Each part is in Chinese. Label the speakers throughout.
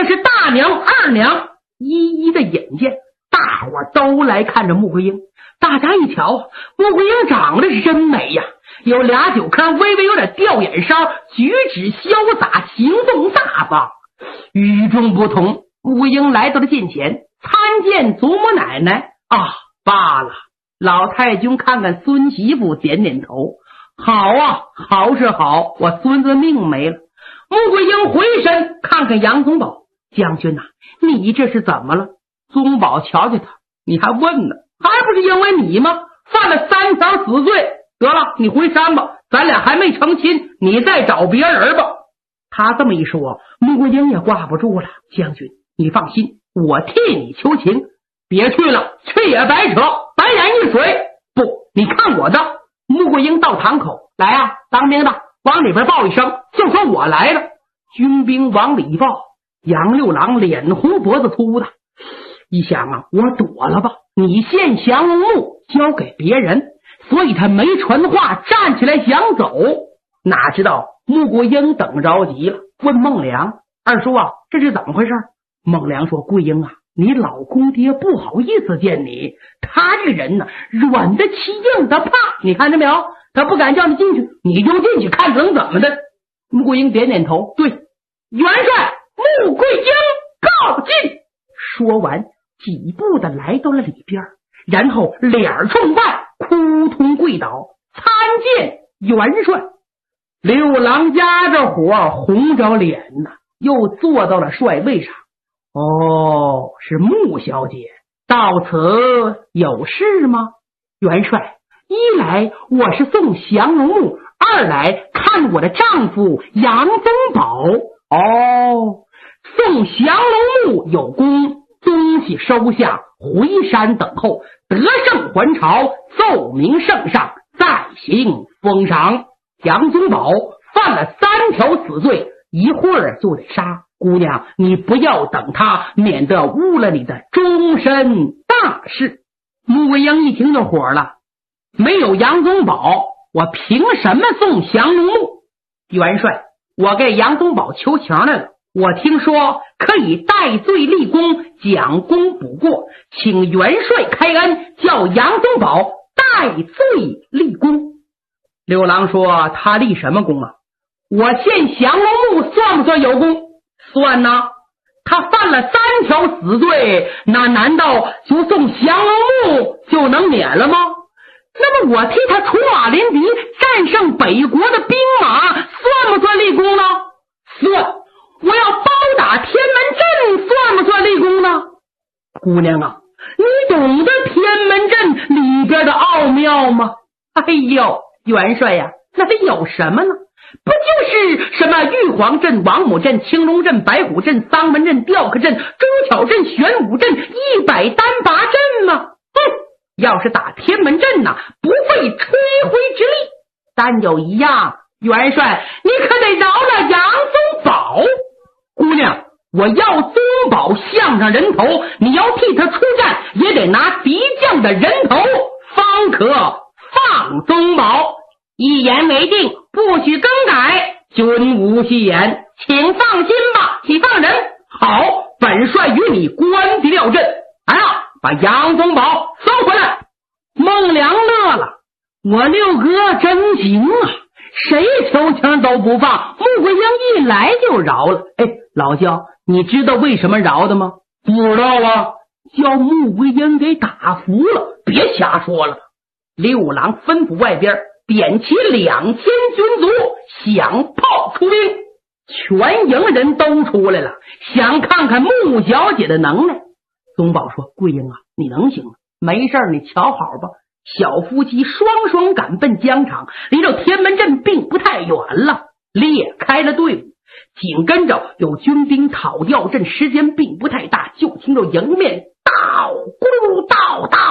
Speaker 1: 这是大娘二娘一一的引荐，大伙都来看着穆桂英。大家一瞧，穆桂英长得是真美呀，有俩酒坑，微微有点吊眼梢，举止潇洒，行动大方，与众不同。穆桂英来到了近前，参见祖母奶奶啊，罢了。老太君看看孙媳妇，点点头，好啊，好是好，我孙子命没了。穆桂英回身看看杨宗保，将军你这是怎么了？宗保瞧瞧他，你还问呢？还不是因为你吗？犯了3条死罪。得了，你回山吧，咱俩还没成亲，你再找别人吧。他这么一说，穆桂英也挂不住了。将军，你放心，我替你求情。别去了，去也白扯，白眼一水。不，你看我的。穆桂英到堂口，来啊，当兵的往里边报一声，就说我来了。军兵往里报，杨六郎脸红脖子粗的，一想我躲了吧，你献降龙木交给别人，所以他没传话，站起来想走。哪知道穆桂英等着急了，问孟良，二叔这是怎么回事？孟良说，桂英你老公爹不好意思见你，他这个人软的欺硬的怕，你看着没有？他不敢叫你进去，你就进去看能怎么的。穆桂英点点头，对，元帅穆桂英告进。说完几步的来到了里边，然后脸冲外扑通跪倒，参见元帅。六郎压着火红着脸又坐到了帅位上。哦，是穆小姐，到此有事吗？元帅，一来我是送降龙木，二来看我的丈夫杨宗保。哦，送降龙木有功，东西收下，回山等候，得胜还朝，奏明圣上，再行封赏。杨宗保犯了3条死罪，一会儿就得杀。姑娘，你不要等他，免得误了你的终身大事。穆桂英一听就火了，没有杨宗保，我凭什么送降龙木？元帅，我给杨宗保求情来了，我听说可以戴罪立功，将功补过，请元帅开恩，叫杨宗保戴罪立功。六郎说，他立什么功我献降龙木算不算有功？算他犯了3条死罪，那难道就送降龙木就能免了吗？那么我替他除马临敌，战胜北国的兵马，算不算立功呢？算。我要包打天门阵，算不算立功呢？姑娘你懂得天门阵里边的奥妙吗？哎呦，元帅那得有什么呢？不就是什么玉皇阵、王母阵、青龙阵、白虎阵、丧门阵、吊客阵、朱巧阵、玄武阵、100单拔阵吗？要是打天门阵不费吹灰之力。但有一样，元帅你可得饶了杨宗保。姑娘，我要宗保项上人头，你要替他出战，也得拿敌将的人头，方可放宗保。一言为定，不许更改，君无戏言，请放心吧。启放人，好，本帅与你关敌料阵。把杨宗保搜回来。孟良乐了，我六哥真行谁求情都不放，穆桂英一来就饶了。老焦，你知道为什么饶的吗？不知道叫穆桂英给打服了。别瞎说了。六郎吩咐外边点齐2000军卒，响炮出兵。全营人都出来了，想看看穆小姐的能耐。宗保说，桂英你能行吗？没事你瞧好吧。小夫妻双双赶奔疆场，离着天门阵并不太远了，列开了队伍，紧跟着有军兵讨吊阵，时间并不太大，就听着迎面道咕道道，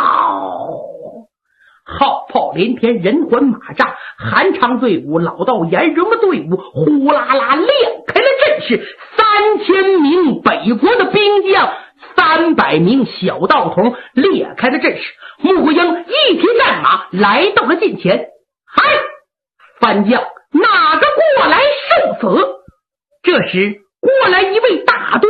Speaker 1: 号炮连天，人环马扎，韩昌队伍、老道颜荣的队伍呼啦啦亮开了阵势，3000名北国的兵将，300名小道童列开了阵势。穆桂英一提战马来到了近前，嗨，番将哪个过来受死？这时过来一位大都